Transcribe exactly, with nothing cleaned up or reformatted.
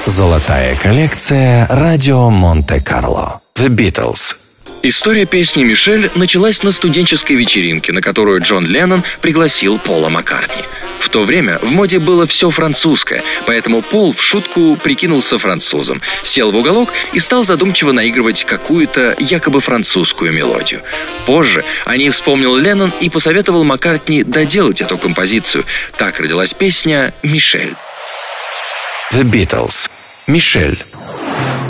Золотая коллекция «Радио Монте-Карло». The Beatles. История песни «Мишель» началась на студенческой вечеринке, на которую Джон Леннон пригласил Пола Маккартни. В то время в моде было все французское, поэтому Пол в шутку прикинулся французом, сел в уголок и стал задумчиво наигрывать какую-то якобы французскую мелодию. Позже о ней вспомнил Леннон и посоветовал Маккартни доделать эту композицию. Так родилась песня «Мишель». The Beatles. «Мишель».